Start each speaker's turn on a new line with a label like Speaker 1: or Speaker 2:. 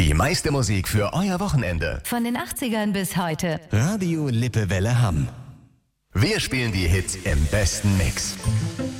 Speaker 1: Die meiste Musik für euer Wochenende.
Speaker 2: Von den 80ern bis heute.
Speaker 3: Radio Lippewelle Hamm.
Speaker 1: Wir spielen die Hits im besten Mix.